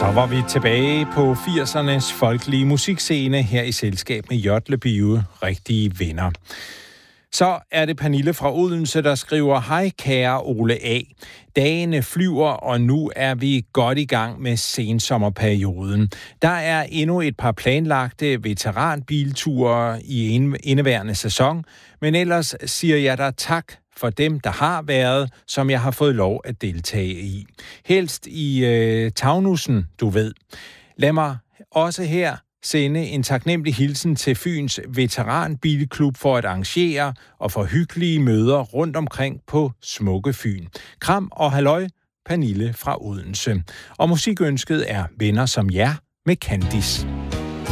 Så var vi tilbage på 80'ernes folkelige musikscene her i selskab med Jørtlebio, rigtige venner. Så er det Pernille fra Odense, der skriver: Hej kære Ole A. Dagene flyver, og nu er vi godt i gang med sensommerperioden. Der er endnu et par planlagte veteranbilture i indeværende sæson, men ellers siger jeg dig tak for dem, der har været, som jeg har fået lov at deltage i. Helst i Tagnussen, du ved. Lad mig også her sende en taknemmelig hilsen til Fyns Veteranbilklub for at arrangere og for hyggelige møder rundt omkring på smukke Fyn. Kram og halløj, Pernille fra Odense. Og musikønsket er Venner som jer med Candice.